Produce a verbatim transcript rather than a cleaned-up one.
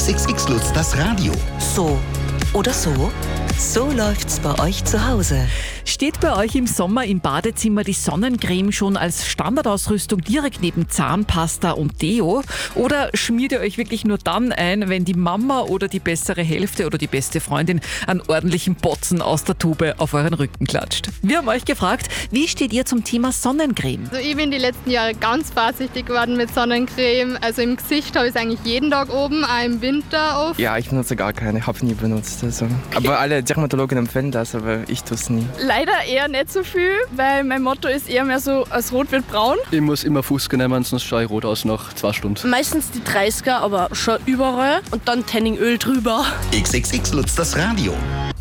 X X X Lutz, das Radio. So oder so? So läuft's bei euch zu Hause. Steht bei euch im Sommer im Badezimmer die Sonnencreme schon als Standardausrüstung direkt neben Zahnpasta und Deo? Oder schmiert ihr euch wirklich nur dann ein, wenn die Mama oder die bessere Hälfte oder die beste Freundin einen ordentlichen Botzen aus der Tube auf euren Rücken klatscht? Wir haben euch gefragt, wie steht ihr zum Thema Sonnencreme? Also ich bin die letzten Jahre ganz vorsichtig geworden mit Sonnencreme. Also im Gesicht habe ich es eigentlich jeden Tag oben, auch im Winter oft. Ja, ich benutze gar keine, habe nie benutzt. Also. Aber alle Dermatologen empfehlen das, aber ich tue es nie. Leider eher nicht so viel, weil mein Motto ist eher mehr so, als rot wird braun. Ich muss immer Fußgänger nehmen, sonst schaue ich rot aus nach zwei Stunden. Meistens die dreißiger, aber schon überall. Und dann Tanningöl drüber. X X X Lutz, das Radio.